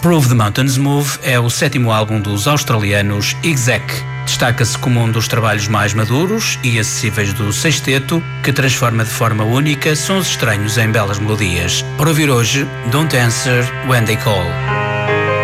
Prove the Mountains Move é o 7º álbum dos australianos Exec. Destaca-se como um dos trabalhos mais maduros e acessíveis do sexteto, que transforma de forma única sons estranhos em belas melodias. Para ouvir hoje, Don't Answer When They Call.